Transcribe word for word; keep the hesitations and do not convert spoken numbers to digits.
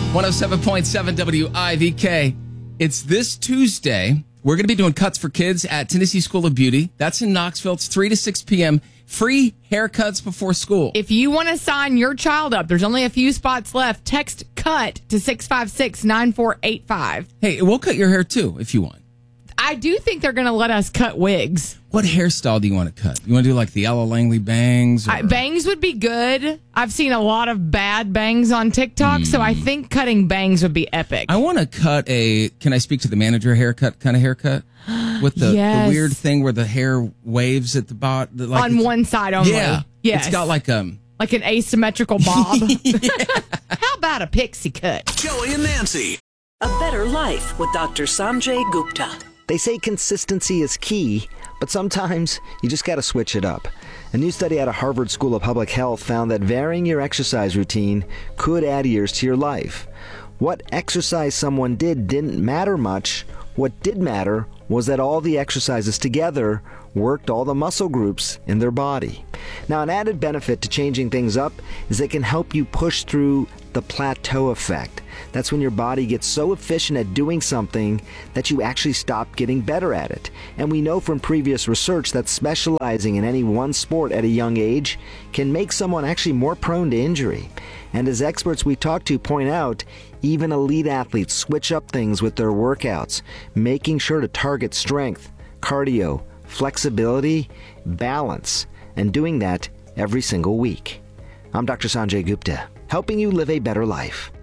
one oh seven point seven W I V K. It's this Tuesday. We're going to be doing Cuts for Kids at Tennessee School of Beauty. That's in Knoxville. It's three to six p.m. Free haircuts before school. If you want to sign your child up, there's only a few spots left. Text CUT to six five six, nine four eight five. Hey, we'll cut your hair too if you want. I do think they're going to let us cut wigs. What hairstyle do you want to cut? You want to do like the Ella Langley bangs? Or... I, bangs would be good. I've seen a lot of bad bangs on TikTok, mm. so I think cutting bangs would be epic. I want to cut a, can I speak to the manager haircut kind of haircut? With the, yes. the weird thing where the hair waves at the bottom. Like on one side only. Yeah. Yes. It's got like um like an asymmetrical bob. How about a pixie cut? Joey and Nancy. A better life with Doctor Sanjay Gupta. They say consistency is key, but sometimes you just got to switch it up. A new study out of Harvard School of Public Health found that varying your exercise routine could add years to your life. What exercise someone did didn't matter much. What did matter was that all the exercises together worked all the muscle groups in their body. Now, an added benefit to changing things up is they can help you push through the plateau effect. That's when your body gets so efficient at doing something that you actually stop getting better at it. And we know from previous research that specializing in any one sport at a young age can make someone actually more prone to injury. And as experts we talk to point out, even elite athletes switch up things with their workouts, making sure to target strength, cardio, flexibility, balance, and doing that every single week. I'm Doctor Sanjay Gupta, helping you live a better life.